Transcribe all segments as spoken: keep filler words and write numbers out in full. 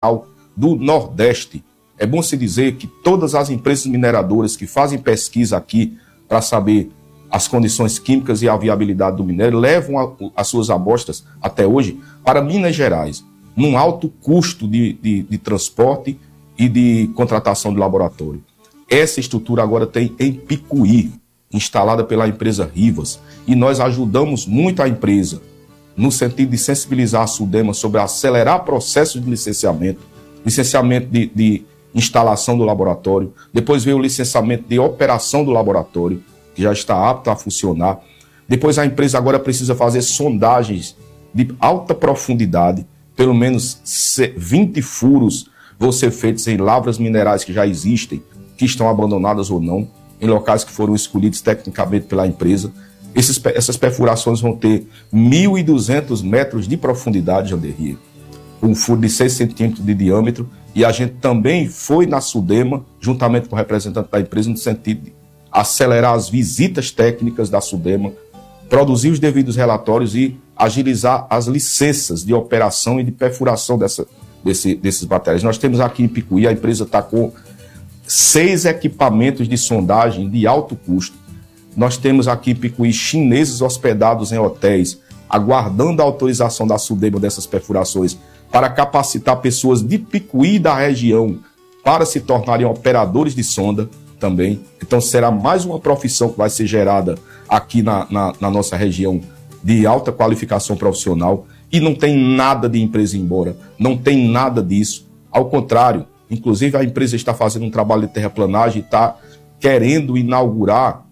do Nordeste. É bom se dizer que todas as empresas mineradoras que fazem pesquisa aqui para saber as condições químicas e a viabilidade do minério levam a, as suas amostras, até hoje, para Minas Gerais, num alto custo de, de, de transporte e de contratação de laboratório. Essa estrutura agora tem em Picuí, instalada pela empresa Rivas, e nós ajudamos muito a empresa no sentido de sensibilizar a SUDEMA sobre acelerar processos de licenciamento, licenciamento de, de instalação do laboratório, depois veio o licenciamento de operação do laboratório, que já está apto a funcionar. Depois a empresa agora precisa fazer sondagens de alta profundidade, pelo menos vinte furos vão ser feitos em lavras minerais que já existem, que estão abandonadas ou não, em locais que foram escolhidos tecnicamente pela empresa. Esses, essas perfurações vão ter mil e duzentos metros de profundidade, Janderria, um furo de seis centímetros de diâmetro, e a gente também foi na SUDEMA, juntamente com o representante da empresa, no sentido de acelerar as visitas técnicas da SUDEMA, produzir os devidos relatórios e agilizar as licenças de operação e de perfuração dessa, desse, desses materiais. Nós temos aqui em Picuí, a empresa está com seis equipamentos de sondagem de alto custo. Nós temos aqui em Picuí chineses hospedados em hotéis, aguardando a autorização da SUDEMA dessas perfurações, para capacitar pessoas de Picuí e da região para se tornarem operadores de sonda também. Então será mais uma profissão que vai ser gerada aqui na, na, na nossa região de alta qualificação profissional, e não tem nada de empresa ir embora, não tem nada disso. Ao contrário, inclusive a empresa está fazendo um trabalho de terraplanagem e está querendo inaugurar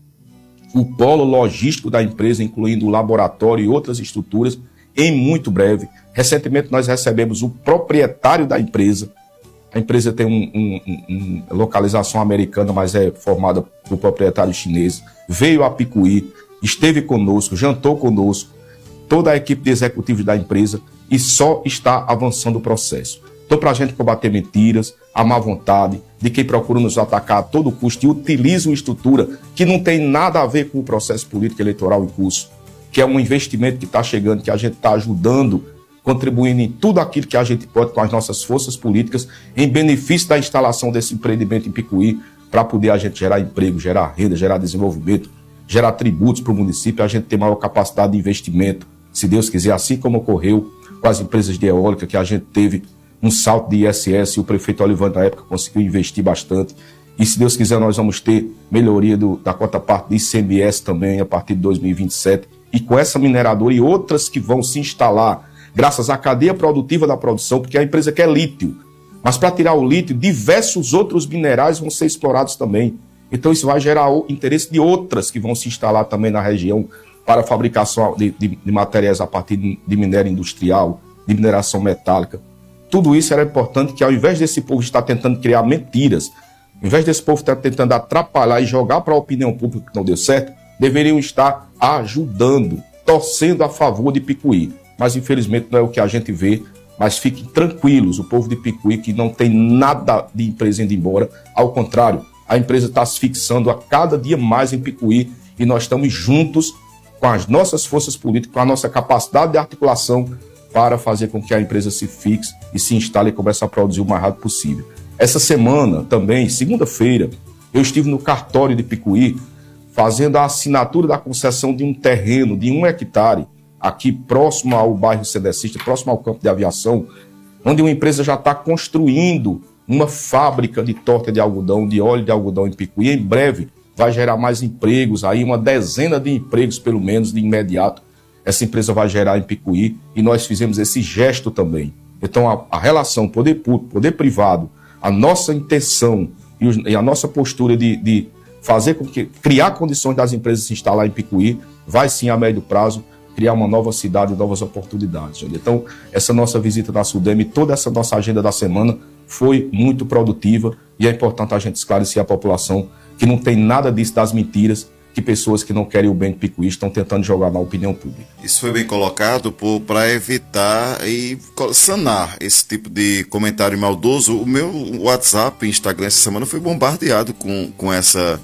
o polo logístico da empresa, incluindo o laboratório e outras estruturas, em muito breve. Recentemente nós recebemos o proprietário da empresa. A empresa tem uma um, um, um localização americana, mas é formada por proprietário chinês. Veio a Picuí, esteve conosco, jantou conosco, toda a equipe de executivos da empresa, e só está avançando o processo. Então, para a gente combater mentiras, a má vontade de quem procura nos atacar a todo custo e utiliza uma estrutura que não tem nada a ver com o processo político eleitoral em curso, que é um investimento que está chegando, que a gente está ajudando, contribuindo em tudo aquilo que a gente pode com as nossas forças políticas, em benefício da instalação desse empreendimento em Picuí, para poder a gente gerar emprego, gerar renda, gerar desenvolvimento, gerar tributos para o município, a gente ter maior capacidade de investimento, se Deus quiser, assim como ocorreu com as empresas de eólica, que a gente teve um salto de I S S, e o prefeito Olivando, na época, conseguiu investir bastante. E, se Deus quiser, nós vamos ter melhoria do, da cota parte de I C M S também a partir de dois mil e vinte e sete. E com essa mineradora e outras que vão se instalar, graças à cadeia produtiva da produção, porque a empresa quer lítio. Mas para tirar o lítio, diversos outros minerais vão ser explorados também. Então isso vai gerar o interesse de outras que vão se instalar também na região para a fabricação de, de, de materiais a partir de, de minério industrial, de mineração metálica. Tudo isso era importante, que ao invés desse povo estar tentando criar mentiras, ao invés desse povo estar tentando atrapalhar e jogar para a opinião pública que não deu certo, deveriam estar ajudando, torcendo a favor de Picuí. Mas infelizmente não é o que a gente vê. Mas fiquem tranquilos, o povo de Picuí, que não tem nada de empresa indo embora. Ao contrário, a empresa está se fixando a cada dia mais em Picuí, e nós estamos juntos com as nossas forças políticas, com a nossa capacidade de articulação, para fazer com que a empresa se fixe e se instale e comece a produzir o mais rápido possível. Essa semana também, segunda-feira, eu estive no cartório de Picuí fazendo a assinatura da concessão de um terreno de um hectare, aqui próximo ao bairro Cedecista, próximo ao campo de aviação, onde uma empresa já está construindo uma fábrica de torta de algodão, de óleo de algodão em Picuí. Em breve vai gerar mais empregos, aí uma dezena de empregos, pelo menos, de imediato. Essa empresa vai gerar em Picuí, e nós fizemos esse gesto também. Então, a, a relação poder público, poder privado, a nossa intenção e, os, e a nossa postura de, de fazer com que, criar condições das empresas se instalar em Picuí, vai sim, a médio prazo, criar uma nova cidade e novas oportunidades. Então, essa nossa visita na SUDEMA e toda essa nossa agenda da semana foi muito produtiva, e é importante a gente esclarecer a população que não tem nada disso das mentiras que pessoas que não querem o bem de Picuí estão tentando jogar na opinião pública. Isso foi bem colocado para evitar e sanar esse tipo de comentário maldoso. O meu WhatsApp, Instagram, essa semana foi bombardeado com, com essa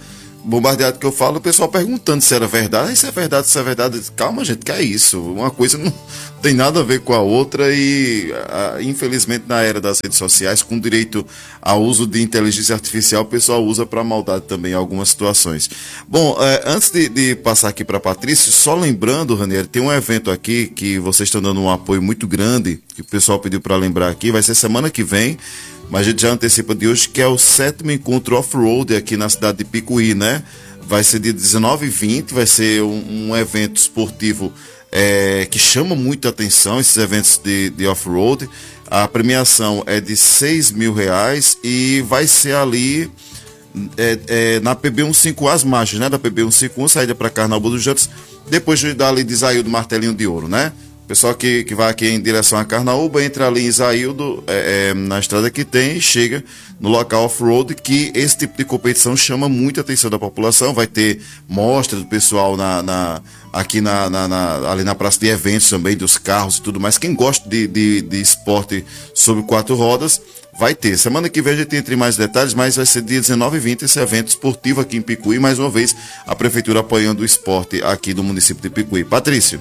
bombardeado que eu falo, o pessoal perguntando se era verdade. Isso é verdade, isso é verdade. Calma, gente, que é isso? Uma coisa não tem nada a ver com a outra e, a, infelizmente, na era das redes sociais, com direito ao uso de inteligência artificial, o pessoal usa para maldade também em algumas situações. Bom, é, antes de, de passar aqui para Patrício, só lembrando, Ranieri, tem um evento aqui que vocês estão dando um apoio muito grande, que o pessoal pediu para lembrar aqui, vai ser semana que vem, mas a gente já antecipa de hoje, que é o sétimo encontro off-road aqui na cidade de Picuí, né? Vai ser dia dezenove e vinte, vai ser um, um evento esportivo é, que chama muita atenção, esses eventos de, de off-road. A premiação é de seis mil reais e vai ser ali é, é, na P B cento e cinquenta e um, as margens, né? Da P B cento e cinquenta e um, saída para Carnaúba dos Jantos, depois de dar ali de Isaíldo Martelinho de Ouro, né? O pessoal que, que vai aqui em direção a Carnaúba, entra ali em Isaíldo, é, é, na estrada que tem, e chega no local off-road, que esse tipo de competição chama muita atenção da população. Vai ter mostra do pessoal na, na, aqui na, na, na, ali na praça de eventos também, dos carros e tudo mais. Quem gosta de, de, de esporte sobre quatro rodas, vai ter. Semana que vem a gente entra em mais detalhes, mas vai ser dia dezenove e vinte esse evento esportivo aqui em Picuí. Mais uma vez, a Prefeitura apoiando o esporte aqui do município de Picuí. Patrício.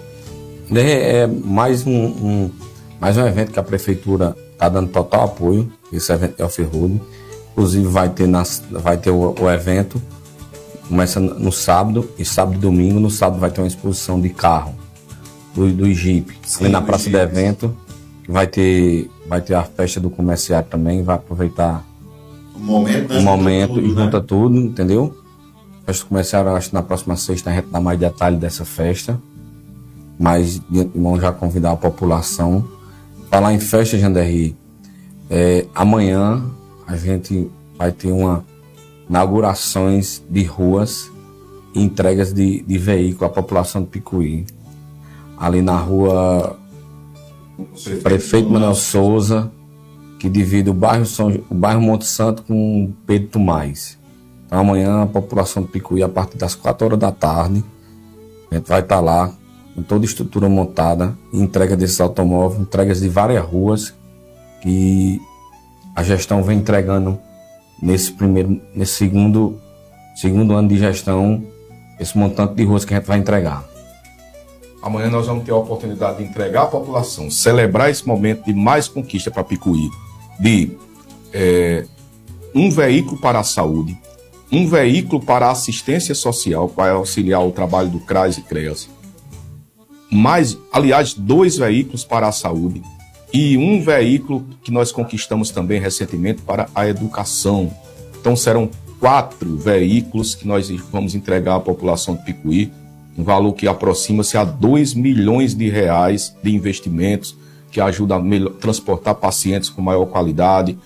É mais um, um, mais um evento que a Prefeitura está dando total apoio, esse evento é off-road. Inclusive vai ter, nas, vai ter o, o evento, começa no sábado, e sábado e domingo. No sábado vai ter uma exposição de carro, do, do Jeep, Sim, ali na praça Jeep. do evento, que vai ter, vai ter a festa do comerciário também, vai aproveitar o momento, o momento tudo, e junta né? tudo, entendeu? Festa do comerciário, acho que na próxima sexta a gente dá mais detalhe dessa festa. Mas vamos já convidar a população. Falar em festa, Janderri, é, amanhã a gente vai ter uma inaugurações de ruas e entregas de, de veículos à população de Picuí. Ali na rua Prefeito, Prefeito Manuel Souza, que divide o bairro, São, o bairro Monte Santo com Pedro Tomás. Então amanhã a população de Picuí, a partir das quatro horas da tarde, a gente vai estar lá com toda a estrutura montada, entrega desses automóveis, entregas de várias ruas que a gestão vem entregando nesse primeiro, nesse segundo, segundo ano de gestão, esse montante de ruas que a gente vai entregar. Amanhã nós vamos ter a oportunidade de entregar à população, celebrar esse momento de mais conquista para Picuí, de é, um veículo para a saúde, um veículo para a assistência social, para auxiliar o trabalho do CRAS e CREAS, mais, aliás, dois veículos para a saúde e um veículo que nós conquistamos também recentemente para a educação. Então serão quatro veículos que nós vamos entregar à população de Picuí, um valor que aproxima-se a dois milhões de reais de investimentos, que ajuda a melhor, transportar pacientes com maior qualidade,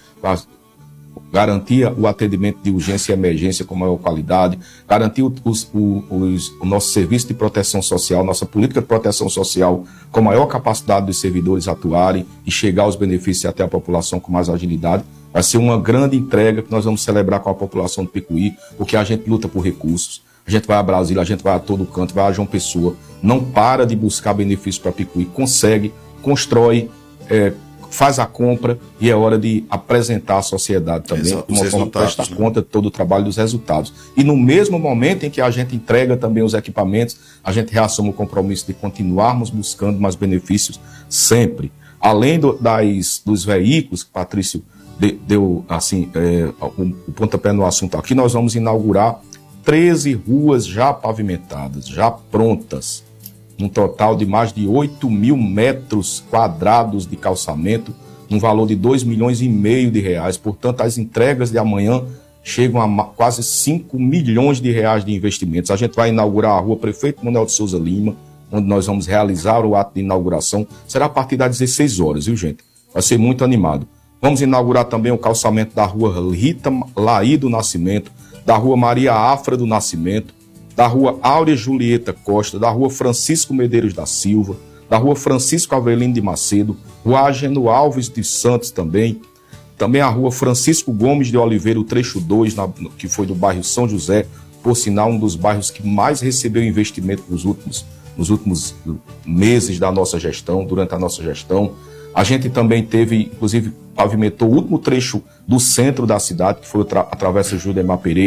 garantir o atendimento de urgência e emergência com maior qualidade, garantir os, os, os, o nosso serviço de proteção social, nossa política de proteção social com maior capacidade dos servidores atuarem e chegar aos benefícios até a população com mais agilidade. Vai ser uma grande entrega que nós vamos celebrar com a população de Picuí, porque a gente luta por recursos. A gente vai a Brasília, a gente vai a todo canto, vai a João Pessoa, não para de buscar benefícios para Picuí, consegue, constrói, é, faz a compra e é hora de apresentar à sociedade também, de uma forma que prestar né? conta de todo o trabalho dos resultados. E no mesmo momento em que a gente entrega também os equipamentos, a gente reassume o compromisso de continuarmos buscando mais benefícios sempre. Além do, das, dos veículos, que Patrício de, deu assim, é, o, o pontapé no assunto aqui, nós vamos inaugurar treze ruas já pavimentadas, já prontas, um total de mais de oito mil metros quadrados de calçamento, um valor de dois milhões e meio de reais. Portanto, as entregas de amanhã chegam a quase cinco milhões de reais de investimentos. A gente vai inaugurar a rua Prefeito Manuel de Souza Lima, onde nós vamos realizar o ato de inauguração. Será a partir das dezesseis horas, viu, gente? Vai ser muito animado. Vamos inaugurar também o calçamento da rua Rita Laí do Nascimento, da rua Maria Afra do Nascimento, da rua Áurea Julieta Costa, da rua Francisco Medeiros da Silva, da rua Francisco Avelino de Macedo, rua Ageno Alves de Santos também, também a rua Francisco Gomes de Oliveira, o trecho dois, na, que foi do bairro São José, por sinal um dos bairros que mais recebeu investimento nos últimos, nos últimos meses da nossa gestão, durante a nossa gestão. A gente também teve, inclusive, pavimentou o último trecho do centro da cidade, que foi a Travessa Júlio Emar Pereira,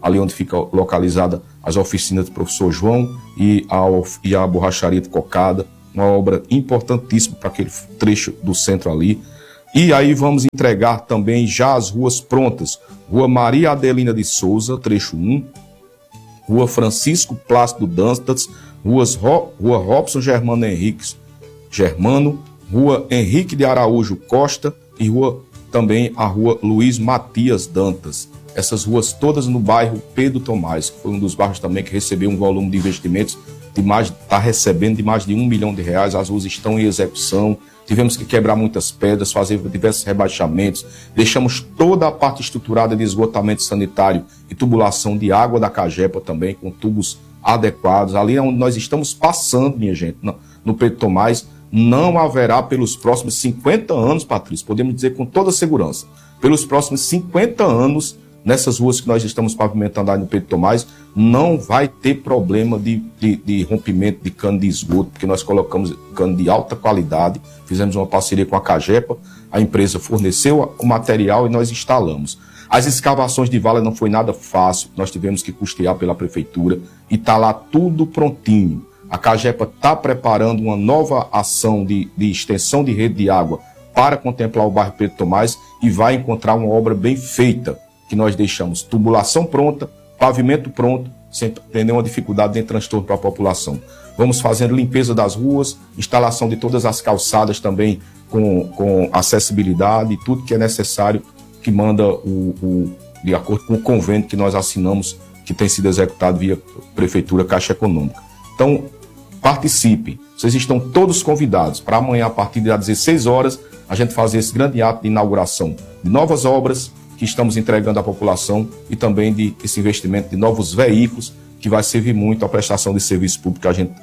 ali onde fica localizada as oficinas do professor João e a, e a borracharia de Cocada, uma obra importantíssima para aquele trecho do centro ali. E aí vamos entregar também já as ruas prontas. Rua Maria Adelina de Souza, trecho um, Rua Francisco Plácido Dantas, ruas Ro, Rua Robson Germano Henrique Germano, Rua Henrique de Araújo Costa e rua também a Rua Luiz Matias Dantas. Essas ruas todas no bairro Pedro Tomás, que foi um dos bairros também que recebeu um volume de investimentos de mais, está recebendo de mais de um milhão de reais. As ruas estão em execução. Tivemos que quebrar muitas pedras, fazer diversos rebaixamentos. Deixamos toda a parte estruturada de esgotamento sanitário e tubulação de água da Cagepa também, com tubos adequados. Ali é onde nós estamos passando, minha gente, no, no Pedro Tomás, não haverá pelos próximos cinquenta anos, Patrícia, podemos dizer com toda segurança, pelos próximos cinquenta anos, nessas ruas que nós estamos pavimentando aí no Pedro Tomás, não vai ter problema de, de, de rompimento de cano de esgoto, porque nós colocamos cano de alta qualidade, fizemos uma parceria com a Cagepa, a empresa forneceu o material e nós instalamos. As escavações de vala não foi nada fácil, nós tivemos que custear pela prefeitura e está lá tudo prontinho. A Cagepa está preparando uma nova ação de, de extensão de rede de água para contemplar o bairro Pedro Tomás e vai encontrar uma obra bem feita, que nós deixamos tubulação pronta, pavimento pronto, sem ter nenhuma dificuldade nem transtorno para a população. Vamos fazendo limpeza das ruas, instalação de todas as calçadas também com, com acessibilidade e tudo que é necessário que manda o, o, de acordo com o convênio que nós assinamos, que tem sido executado via Prefeitura Caixa Econômica. Então, participe. Vocês estão todos convidados para amanhã, a partir das dezesseis horas, a gente fazer esse grande ato de inauguração de novas obras que estamos entregando à população e também de esse investimento de novos veículos que vai servir muito à prestação de serviço público que a gente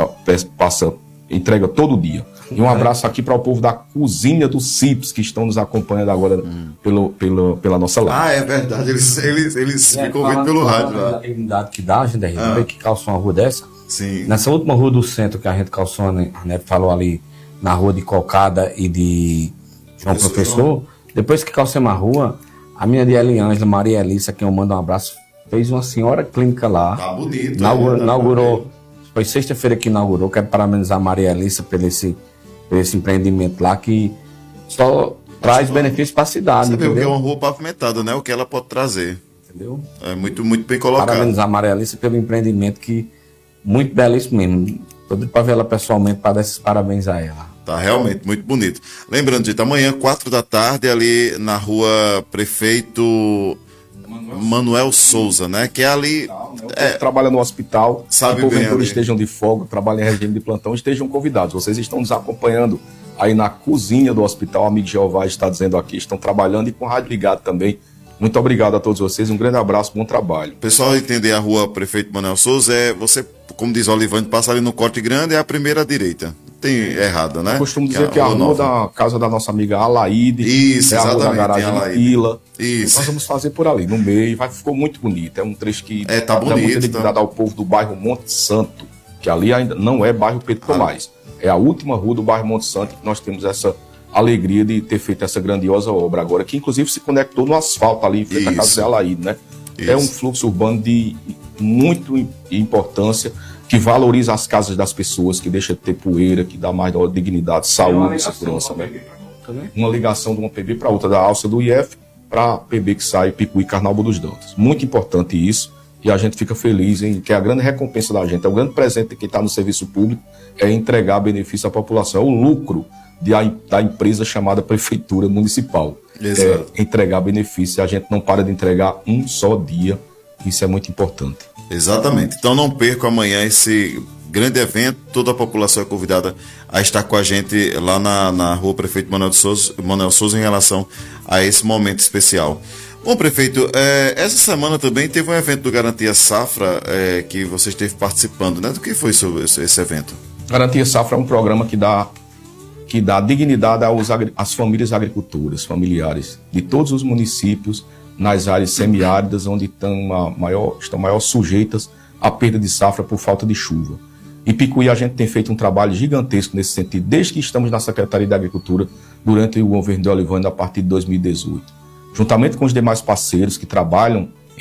passa, entrega todo dia. E um abraço aqui para o povo da Cozinha do Cips, que estão nos acompanhando agora hum. pelo, pelo, pela nossa live. Ah, é verdade, eles, eles, eles é, ficam ouvindo pelo rádio lá. A dignidade que dá, gente, ah. ver que calçou uma rua dessa. Sim. Nessa última rua do centro que a gente calçou, né, a Neto falou ali, na rua de Cocada e de João Professor, Professor depois que calcei uma rua, a minha de Eliângela, Maria Elissa, quem eu mando um abraço, fez uma senhora clínica lá. Tá bonito. Inaugurou, é, inaugurou foi sexta-feira que inaugurou. Quero parabenizar a Maria Elissa por esse, por esse empreendimento lá, que só traz só benefícios para a cidade. Você vê o que é uma rua pavimentada, né? O que ela pode trazer. Entendeu? É muito, muito bem colocado. Parabenizar a Maria Elissa pelo empreendimento, que muito belíssimo mesmo. Tô doido para ver ela pessoalmente, para dar esses parabéns a ela. Tá realmente muito bonito. Lembrando, gente, amanhã, quatro da tarde, ali na rua Prefeito Manuel, Manuel Souza, né? Que é ali. É, trabalha no hospital, sabe, se porventura estejam de folga, trabalham em regime de plantão, estejam convidados. Vocês estão nos acompanhando aí na cozinha do hospital. Amigo Jeová está dizendo aqui, estão trabalhando e com o rádio ligado também. Muito obrigado a todos vocês, um grande abraço, bom trabalho. Pessoal, entender a rua Prefeito Manuel Souza é, você, como diz o Olivante, passa ali no corte grande, é a primeira à direita. Tem errada, né? Eu costumo dizer que, é a, que a rua da casa da nossa amiga Alaide, isso, é a rua da garagem de Pila. Isso. Nós vamos fazer por ali, no meio, vai, ficou muito bonito. É um trecho que é, tá dá bonito, muita dignidade tá. ao povo do bairro Monte Santo, que ali ainda não é bairro Pedro Tomás. Ah. É a última rua do bairro Monte Santo que nós temos essa alegria de ter feito essa grandiosa obra agora, que inclusive se conectou no asfalto ali, em frente à casa de Alaide, né? Isso. É um fluxo urbano de muito importância, que valoriza as casas das pessoas, que deixa de ter poeira, que dá mais dignidade, saúde, segurança. Né? Uma ligação de uma P B para outra, da alça do I F para a P B que sai Picuí Carnaúba dos Dantas. Muito importante isso, e a gente fica feliz em que a grande recompensa da gente, é o grande presente de quem está no serviço público, é entregar benefício à população, é o lucro de a, da empresa chamada Prefeitura Municipal. Exato. É entregar benefício, e a gente não para de entregar um só dia, isso é muito importante. Exatamente. Então não perca amanhã esse grande evento. Toda a população é convidada a estar com a gente lá na, na rua Prefeito Manuel de Souza, Manuel Souza, em relação a esse momento especial. Bom, prefeito, é, essa semana também teve um evento do Garantia Safra é, que você esteve participando, né? Do que foi sobre esse, esse evento? Garantia Safra é um programa que dá, que dá dignidade aos, às famílias agricultoras, familiares de todos os municípios, nas áreas semiáridas, onde estão maior, estão maior sujeitas à perda de safra por falta de chuva. Em Picuí a gente tem feito um trabalho gigantesco nesse sentido, desde que estamos na Secretaria da Agricultura, durante o governo de Olivânia, a partir de dois mil e dezoito. Juntamente com os demais parceiros que trabalham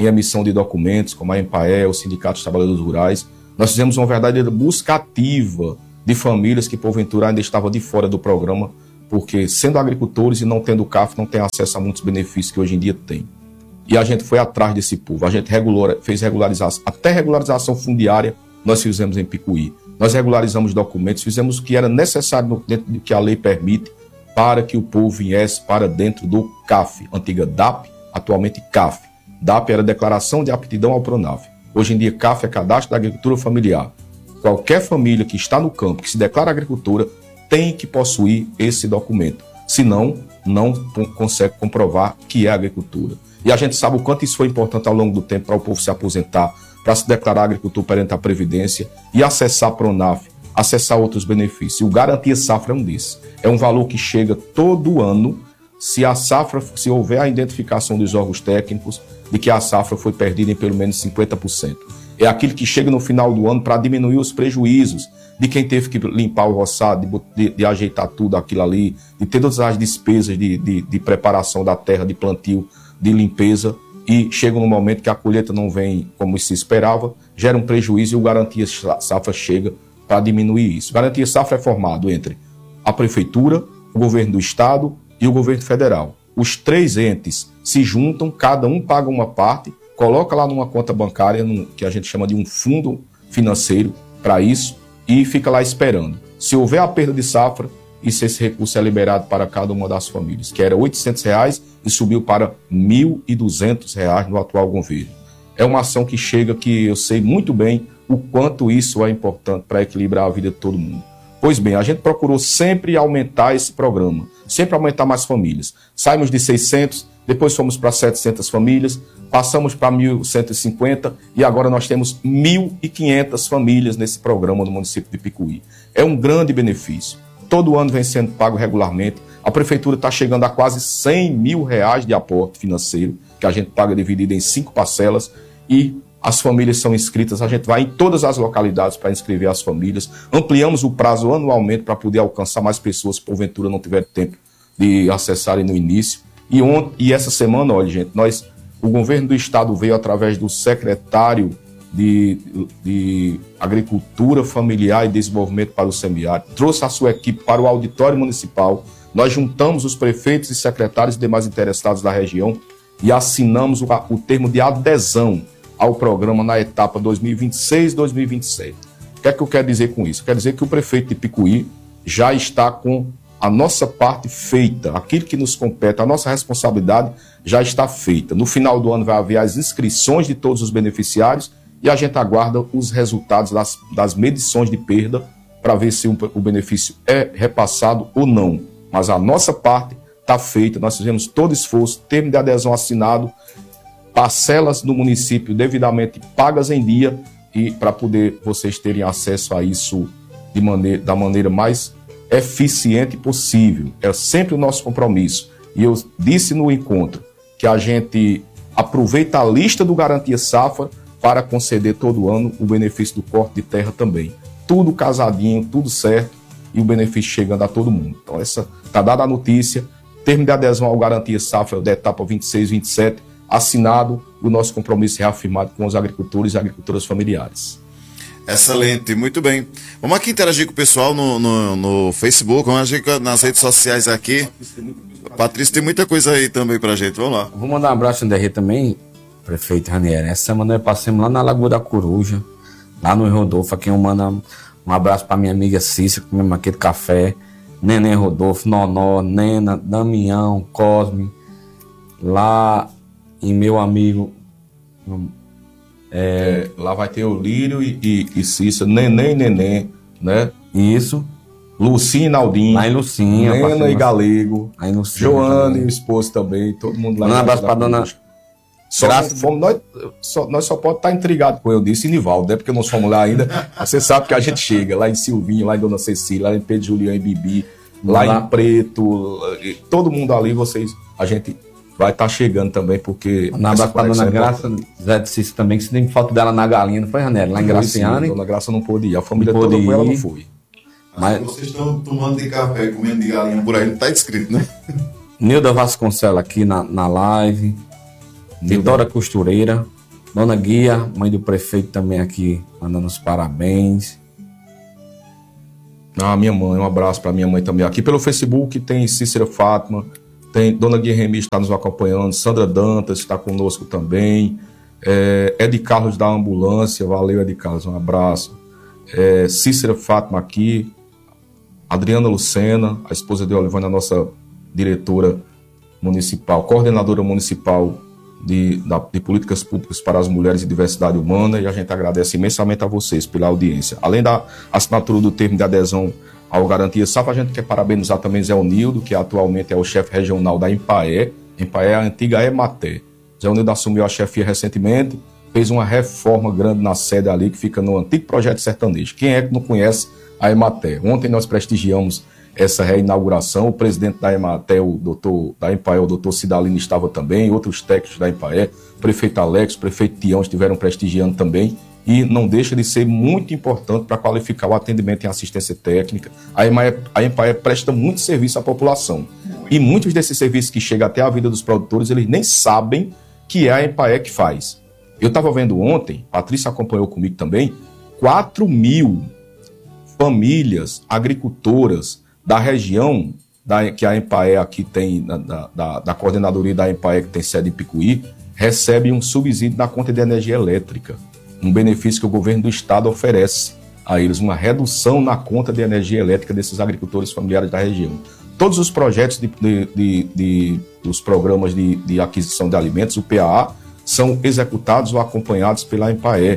em emissão de documentos, como a EMPAE, o Sindicato dos Trabalhadores Rurais. Nós fizemos uma verdadeira busca ativa de famílias que, porventura, ainda estavam de fora do programa, porque, sendo agricultores e não tendo C A F, não tem acesso a muitos benefícios que hoje em dia tem. E a gente foi atrás desse povo. A gente regular, fez regularização, até regularização fundiária nós fizemos em Picuí. Nós regularizamos documentos, fizemos o que era necessário dentro do que a lei permite para que o povo viesse para dentro do C A F, antiga D A P, atualmente C A F. D A P era Declaração de Aptidão ao Pronaf. Hoje em dia, C A F é Cadastro da Agricultura Familiar. Qualquer família que está no campo, que se declara agricultora, tem que possuir esse documento. Senão, não consegue comprovar que é agricultura. E a gente sabe o quanto isso foi importante ao longo do tempo para o povo se aposentar, para se declarar agricultor perante a Previdência e acessar a Pronaf, acessar outros benefícios. E o Garantia Safra é um desses. É um valor que chega todo ano, se a safra, se houver a identificação dos órgãos técnicos de que a safra foi perdida em pelo menos cinquenta por cento. É aquilo que chega no final do ano para diminuir os prejuízos de quem teve que limpar o roçado, de, de, de ajeitar tudo aquilo ali, de ter todas as despesas de, de, de preparação da terra, de plantio, de limpeza, e chega no momento que a colheita não vem como se esperava, gera um prejuízo e o Garantia Safra chega para diminuir isso. O Garantia Safra é formado entre a Prefeitura, o Governo do Estado e o Governo Federal. Os três entes se juntam, cada um paga uma parte, coloca lá numa conta bancária, num, que a gente chama de um fundo financeiro para isso, e fica lá esperando. Se houver a perda de safra, isso, esse recurso é liberado para cada uma das famílias, que era oitocentos reais e subiu para mil e duzentos reais no atual governo. É uma ação que chega que eu sei muito bem o quanto isso é importante para equilibrar a vida de todo mundo. Pois bem, a gente procurou sempre aumentar esse programa, sempre aumentar mais famílias. Saímos de seiscentos, depois fomos para setecentas famílias, passamos para mil cento e cinquenta e agora nós temos mil e quinhentas famílias nesse programa no município de Picuí. É um grande benefício. Todo ano vem sendo pago regularmente. A prefeitura está chegando a quase cem mil reais de aporte financeiro, que a gente paga dividido em cinco parcelas, e as famílias são inscritas. A gente vai em todas as localidades para inscrever as famílias. Ampliamos o prazo anualmente para poder alcançar mais pessoas, se porventura não tiver tempo de acessarem no início. E, ontem, e essa semana, olha, gente, nós, o governo do estado veio através do secretário De, de Agricultura Familiar e Desenvolvimento para o Semiárido, trouxe a sua equipe para o auditório municipal. Nós juntamos os prefeitos e secretários e demais interessados da região e assinamos o, o termo de adesão ao programa na etapa dois mil e vinte e seis a dois mil e vinte e sete. O que é que eu quero dizer com isso? Quer dizer que o prefeito de Picuí já está com a nossa parte feita, aquilo que nos compete, a nossa responsabilidade já está feita. No final do ano vai haver as inscrições de todos os beneficiários e a gente aguarda os resultados das, das medições de perda para ver se o, o benefício é repassado ou não. Mas a nossa parte está feita, nós fizemos todo esforço, termo de adesão assinado, parcelas no município devidamente pagas em dia, e para poder vocês terem acesso a isso de maneira, da maneira mais eficiente possível. É sempre o nosso compromisso. E eu disse no encontro que a gente aproveita a lista do Garantia Safra para conceder todo ano o benefício do corte de terra também. Tudo casadinho, tudo certo, e o benefício chegando a todo mundo. Então, essa está dada a notícia, termo de adesão ao Garantia Safra da etapa vinte e seis e vinte e sete, assinado, o nosso compromisso reafirmado com os agricultores e agricultoras familiares. Excelente, muito bem. Vamos aqui interagir com o pessoal no, no, no Facebook, vamos agir nas redes sociais aqui. Patrícia, tem muita coisa aí também pra gente, vamos lá. Vou mandar um abraço no D R também, prefeito Ranieri. Essa semana nós passamos lá na Lagoa da Coruja, lá no Rodolfo. Aqui eu mando um abraço para minha amiga Cícera, que comemos aquele café. Neném Rodolfo, Nonó, Nena, Damião, Cosme. Lá e meu amigo. É, lá vai ter o Lírio e, e, e Cícera, Neném, Neném, né? Isso. Lucinha e Naldinho. Lá em Lucinha. Nena e Galego. Aí no Joana e o esposo também, todo mundo lá. Um abraço para dona. Só fomos, nós, só, nós só podemos estar intrigados com eu disse, e Nivaldo, né? Porque nós fomos lá ainda. Você sabe que a gente chega lá em Silvinho, lá em Dona Cecília, lá em Pedro Julião e Bibi, lá, lá em Preto, todo mundo ali, vocês, a gente vai estar chegando também, porque. Um abraço para Dona Graça, Zé de Cícero também, que se tem falta dela na Galinha, não foi, Ranelli? Lá em Graciane. Dona Graça não pôde ir, a família toda foi, ela não foi. Mas vocês estão tomando de café e comendo de galinha por aí, não está escrito, né? Nilda Vasconcelos aqui na, na live. Vitória Costureira, Dona Guia, mãe do prefeito também aqui, mandando os parabéns. Ah, minha mãe, um abraço para minha mãe também. Aqui pelo Facebook tem Cícera Fátima, tem Dona Guia Remy está nos acompanhando, Sandra Dantas está conosco também, é, Ed Carlos da Ambulância, valeu Ed Carlos, um abraço. É, Cícera Fátima aqui, Adriana Lucena, a esposa de Olivânia, nossa diretora municipal, coordenadora municipal de, da, de políticas públicas para as mulheres e diversidade humana, e a gente agradece imensamente a vocês pela audiência. Além da assinatura do termo de adesão ao Garantia Safra, a gente quer parabenizar também Zé Onildo, que atualmente é o chefe regional da Empaé. Empaé é a antiga Ematé. Zé Onildo assumiu a chefia recentemente, fez uma reforma grande na sede ali, que fica no antigo Projeto Sertanejo. Quem é que não conhece a Ematé? Ontem nós prestigiamos essa reinauguração, o presidente da Ematé, o doutor da Empaé, o doutor Cidalino estava também, outros técnicos da Empaé, o prefeito Alex, o prefeito Tião estiveram prestigiando também, e não deixa de ser muito importante para qualificar o atendimento em assistência técnica. A Empaé, a Empaé presta muito serviço à população, e muitos desses serviços que chegam até a vida dos produtores, eles nem sabem que é a Empaé que faz. Eu estava vendo ontem, a Patrícia acompanhou comigo também, quatro mil famílias agricultoras da região da, que a Empaé aqui tem, da, da, da coordenadoria da Empaé que tem sede em Picuí, recebe um subsídio na conta de energia elétrica, um benefício que o governo do estado oferece a eles, uma redução na conta de energia elétrica desses agricultores familiares da região. Todos os projetos de, de, de, de, dos programas de, de aquisição de alimentos, o P A A, são executados ou acompanhados pela Empaé.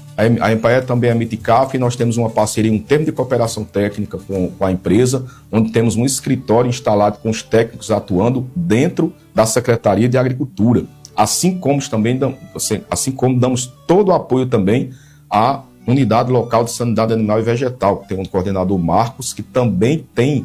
A Empaé também emite C A F e nós temos uma parceria, um termo de cooperação técnica com, com a empresa, onde temos um escritório instalado com os técnicos atuando dentro da Secretaria de Agricultura. Assim como também assim como damos todo o apoio também à Unidade Local de Sanidade Animal e Vegetal, que tem um coordenador Marcos, que também tem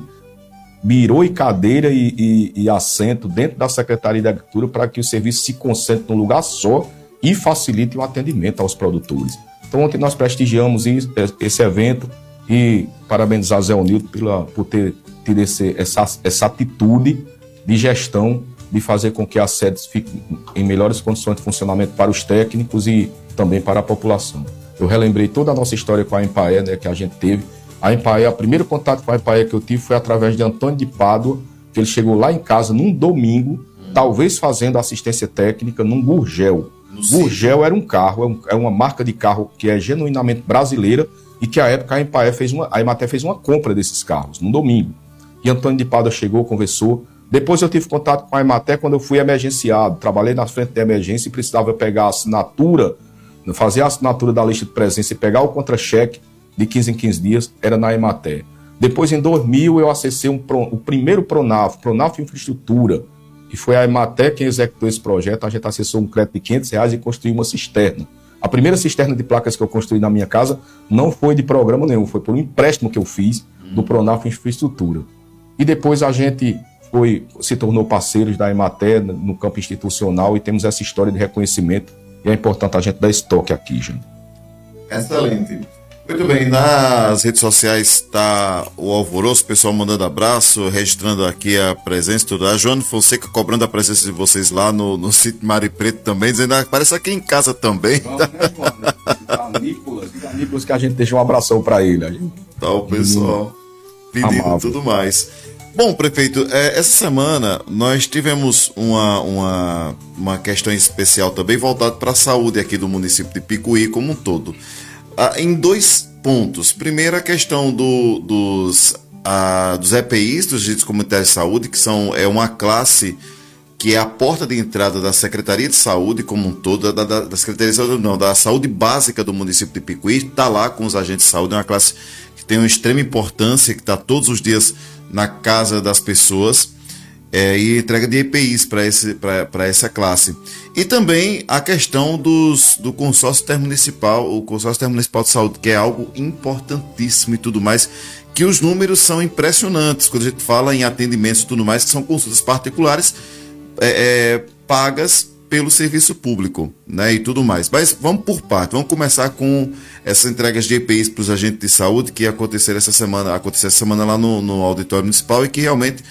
birô e cadeira e, e, e assento dentro da Secretaria de Agricultura para que o serviço se concentre num lugar só e facilite o atendimento aos produtores. Então, ontem nós prestigiamos esse evento e parabenizar Zé Onildo pela, por ter tido esse, essa, essa atitude de gestão, de fazer com que as sedes fiquem em melhores condições de funcionamento para os técnicos e também para a população. Eu relembrei toda a nossa história com a Empaé, né, que a gente teve. A Empaé, o primeiro contato com a Empaé que eu tive foi através de Antônio de Pádua, que ele chegou lá em casa num domingo, hum. talvez fazendo assistência técnica num Gurgel. Gurgel era um carro, é, um, é uma marca de carro que é genuinamente brasileira e que, à época, a Empaé fez uma, a Ematé fez uma compra desses carros, no domingo. E Antônio de Pádua chegou, conversou. Depois eu tive contato com a Ematé quando eu fui emergenciado. Trabalhei na frente da emergência e precisava pegar a assinatura, fazer a assinatura da lista de presença e pegar o contra-cheque de quinze em quinze dias, era na Ematé. Depois, em dois mil, eu acessei um, o primeiro Pronaf, Pronaf Infraestrutura, e foi a Ematé quem executou esse projeto. A gente acessou um crédito de quinhentos reais e construiu uma cisterna. A primeira cisterna de placas que eu construí na minha casa não foi de programa nenhum, foi por um empréstimo que eu fiz do Pronaf Infraestrutura. E depois a gente foi, se tornou parceiros da Ematé no campo institucional e temos essa história de reconhecimento e é importante a gente dar esse toque aqui, gente. Excelente. Muito bem, nas redes sociais está o alvoroço, o pessoal mandando abraço, registrando aqui a presença, tudo. A Joana Fonseca cobrando a presença de vocês lá no, no sítio Mari Preto também, dizendo que ah, parece aqui em casa também. Vamos, né, mano? Nicolas, Nicolas, que a gente deixa um abração para ele. A gente... Tá o pessoal pedindo tudo mais. Bom, prefeito, é, essa semana nós tivemos uma, uma, uma questão especial também voltada para a saúde aqui do município de Picuí como um todo. Ah, em dois pontos. Primeiro, a questão do, dos, ah, dos E P Is, dos Agentes Comunitários de Saúde, que são, é uma classe que é a porta de entrada da Secretaria de Saúde como um todo, da, da, da Secretaria de Saúde, não, da Saúde Básica do município de Picuí, está lá com os agentes de saúde, é uma classe que tem uma extrema importância, que está todos os dias na casa das pessoas, é, e entrega de E P Is para essa classe. E também a questão dos, do consórcio intermunicipal, o consórcio intermunicipal de saúde, que é algo importantíssimo e tudo mais, que os números são impressionantes, quando a gente fala em atendimentos e tudo mais, que são consultas particulares é, é, pagas pelo serviço público, né, e tudo mais. Mas vamos por parte, vamos começar com essas entregas de E P Is para os agentes de saúde que aconteceram essa semana, aconteceu essa semana lá no, no auditório municipal e que realmente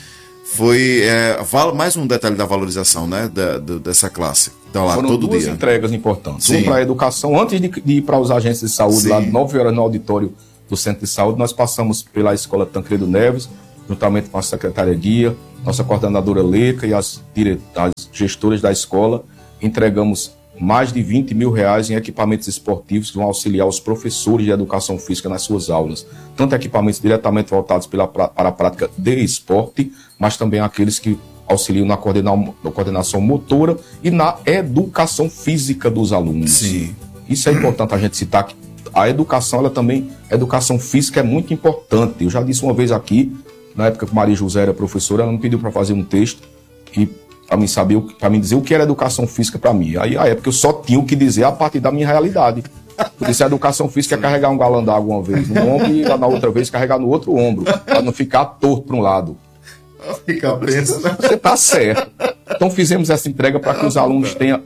foi é, mais um detalhe da valorização, né, da, da, dessa classe. Então, lá, Foram todo duas dia. entregas importantes. Sim. Uma para a educação, antes de, de ir para os agentes de saúde, Sim. lá de nove horas no auditório do Centro de Saúde, nós passamos pela Escola Tancredo Neves, juntamente com a secretária Guia, nossa coordenadora Leca e as, dire... as gestoras da escola, entregamos mais de vinte mil reais em equipamentos esportivos que vão auxiliar os professores de educação física nas suas aulas. Tanto equipamentos diretamente voltados pela, para a prática de esporte, mas também aqueles que auxiliam na, coordena, na coordenação motora e na educação física dos alunos. Sim. Isso é importante a gente citar, que a educação, ela também, a educação física é muito importante. Eu já disse uma vez aqui, na época que Maria José era professora, ela me pediu para fazer um texto e para mim saber, para mim dizer o que era educação física para mim. Aí, à época, eu só tinha o que dizer a partir da minha realidade. Porque se a educação física é carregar um galão d'água uma vez no ombro e na outra vez carregar no outro ombro, para não ficar torto para um lado. Fica preso, né? Você está certo. Então fizemos essa entrega para que os alunos tenham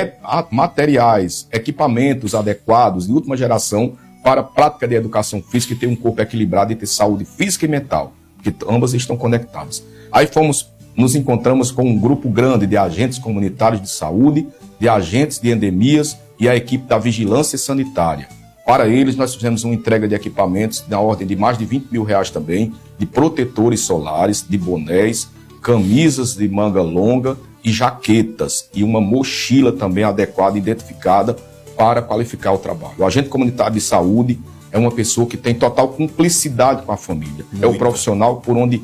materiais, equipamentos adequados de última geração para a prática de educação física e ter um corpo equilibrado e ter saúde física e mental, porque ambas estão conectadas. Aí fomos, nos encontramos com um grupo grande de agentes comunitários de saúde, de agentes de endemias e a equipe da vigilância sanitária. Para eles, nós fizemos uma entrega de equipamentos na ordem de mais de vinte mil reais também, de protetores solares, de bonés, camisas de manga longa e jaquetas, e uma mochila também adequada, identificada, para qualificar o trabalho. O agente comunitário de saúde é uma pessoa que tem total cumplicidade com a família. Muito. É o profissional por onde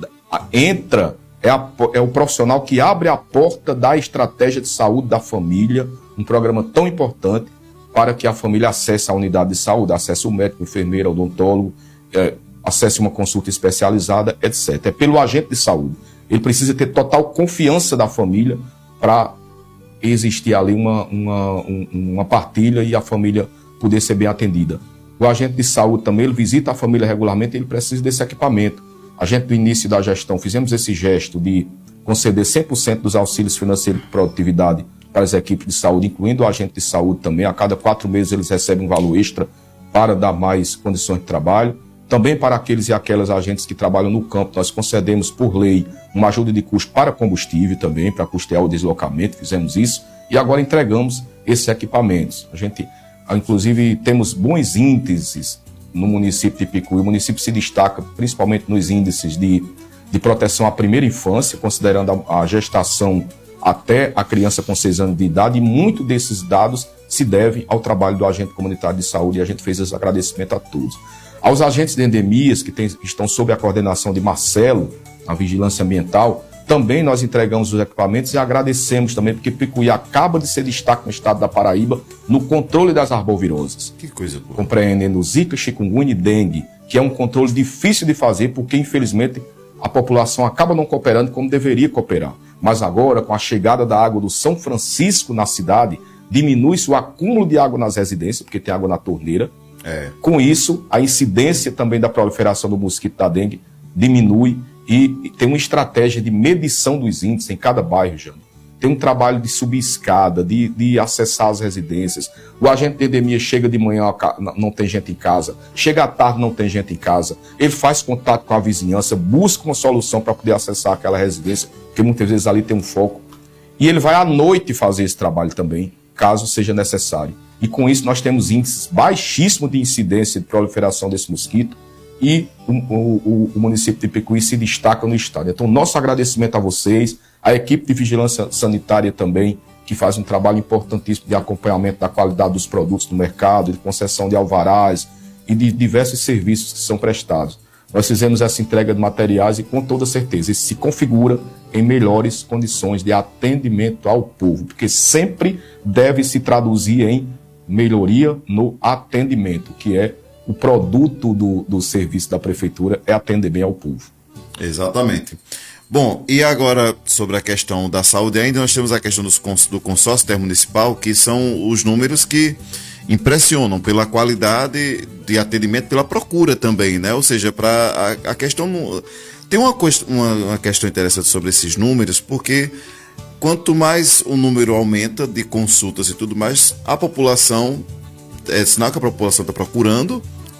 entra, é, a, é o profissional que abre a porta da estratégia de saúde da família, um programa tão importante, para que a família acesse a unidade de saúde, acesse o médico, o enfermeiro, o odontólogo, é, acesse uma consulta especializada, etcétera. É pelo agente de saúde. Ele precisa ter total confiança da família para existir ali uma, uma, uma partilha e a família poder ser bem atendida. O agente de saúde também, ele visita a família regularmente e ele precisa desse equipamento. A gente, no início da gestão, fizemos esse gesto de conceder cem por cento dos auxílios financeiros de produtividade para as equipes de saúde, incluindo o agente de saúde também. A cada quatro meses eles recebem um valor extra para dar mais condições de trabalho. Também para aqueles e aquelas agentes que trabalham no campo, nós concedemos por lei uma ajuda de custo para combustível também, para custear o deslocamento, fizemos isso. E agora entregamos esses equipamentos. A gente, inclusive, temos bons índices no município de Picuí. O município se destaca principalmente nos índices de, de proteção à primeira infância, considerando a, a gestação até a criança com seis anos de idade, e muito desses dados se devem ao trabalho do agente comunitário de saúde, e a gente fez esse agradecimento a todos. Aos agentes de endemias, que tem, estão sob a coordenação de Marcelo, na vigilância ambiental, também nós entregamos os equipamentos e agradecemos também, porque Picuí acaba de ser destaque no estado da Paraíba no controle das arboviroses. Que coisa boa. Compreendendo Zika, chikungunya e dengue, que é um controle difícil de fazer, porque infelizmente a população acaba não cooperando como deveria cooperar. Mas agora, com a chegada da água do São Francisco na cidade, diminui-se o acúmulo de água nas residências, porque tem água na torneira. É. Com isso, a incidência também da proliferação do mosquito da dengue diminui e, e tem uma estratégia de medição dos índices em cada bairro, Jânio. Tem um trabalho de subir escada, de, de acessar as residências. O agente de endemia chega de manhã, não tem gente em casa. Chega à tarde, não tem gente em casa. Ele faz contato com a vizinhança, busca uma solução para poder acessar aquela residência, porque muitas vezes ali tem um foco. E ele vai à noite fazer esse trabalho também, caso seja necessário. E com isso nós temos índices baixíssimos de incidência de proliferação desse mosquito e o, o, o município de Picuí se destaca no estado. Então, nosso agradecimento a vocês, a equipe de vigilância sanitária também, que faz um trabalho importantíssimo de acompanhamento da qualidade dos produtos no mercado, de concessão de alvarás e de diversos serviços que são prestados. Nós fizemos essa entrega de materiais e, com toda certeza, isso se configura em melhores condições de atendimento ao povo, porque sempre deve se traduzir em melhoria no atendimento, que é o produto do, do serviço da prefeitura, é atender bem ao povo. Exatamente. Bom, e agora sobre a questão da saúde ainda, nós temos a questão dos, do consórcio intermunicipal, que são os números que impressionam pela qualidade de atendimento, pela procura também, né? Ou seja, para a, a questão... Tem uma, uma, uma questão interessante sobre esses números, porque quanto mais o número aumenta de consultas e tudo mais, a população, é sinal que a população está procurando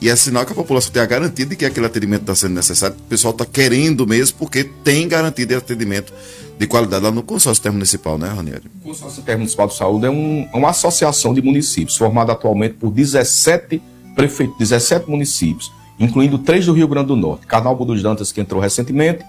E é sinal que a população tem a garantia de que aquele atendimento está sendo necessário. O pessoal está querendo mesmo, porque tem garantia de atendimento de qualidade lá no Consórcio Intermunicipal, né, Ranieri? O Consórcio Intermunicipal de Saúde é um, uma associação de municípios, formada atualmente por dezessete prefeitos, dezessete municípios, incluindo três do Rio Grande do Norte, Carnaúba dos Dantas, que entrou recentemente,